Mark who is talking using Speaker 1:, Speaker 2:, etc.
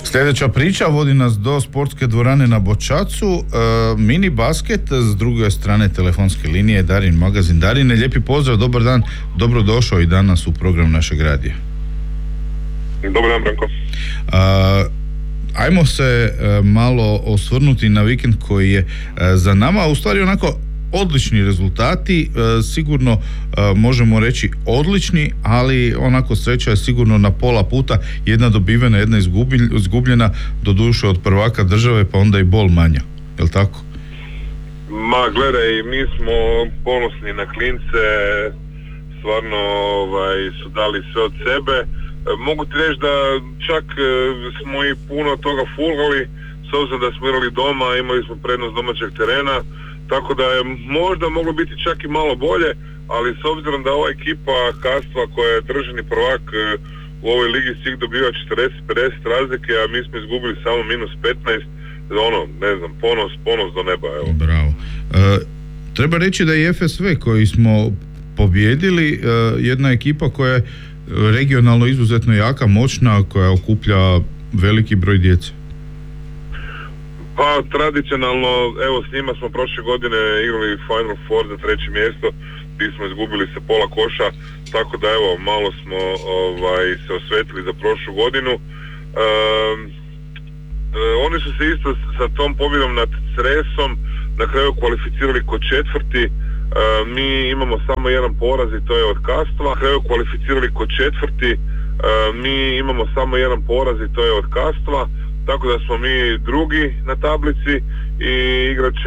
Speaker 1: Sljedeća priča vodi nas do sportske dvorane na Bočacu, mini basket, s druge strane telefonske linije Darin Magazin. Darine, lijepi pozdrav, dobar dan, dobrodošao i danas u program našeg radija.
Speaker 2: Dobar dan, Branko.
Speaker 1: Ajmo se malo osvrnuti na vikend koji je za nama, u stvari onako odlični rezultati, sigurno možemo reći odlični, ali onako sreća je sigurno na pola puta, jedna dobivena, jedna izgubljena, doduše od prvaka države, pa onda i bol manja, jel tako?
Speaker 2: Ma gledaj, mi smo ponosni na klince, stvarno su dali sve od sebe. Mogu ti reći da čak smo i puno toga fulali, s obzirom da smo igrali doma, imali smo prednost domaćeg terena, tako da je možda moglo biti čak i malo bolje, ali s obzirom da ova ekipa Kastva koja je državni prvak u ovoj ligi svih dobiva 40-50 razlike, a mi smo izgubili samo -15, ponos do neba. Evo.
Speaker 1: Bravo. Treba reći da je FSV koji smo pobijedili jedna ekipa koja je regionalno izuzetno jaka, moćna, koja okuplja veliki broj djece.
Speaker 2: Pa tradicionalno, evo s njima smo prošle godine igrali Final Four za 3. mjesto, gdje smo izgubili se pola koša, tako da evo malo smo se osvetili za prošlu godinu. Oni su se isto sa tom pobjedom nad Cresom na kraju kvalificirali kod četvrti. Mi imamo samo jedan poraz i to je od Kastva. Na kraju kvalificirali kod četvrti. Mi imamo samo jedan poraz i to je od Kastva. Tako da smo mi drugi na tablici i igrat će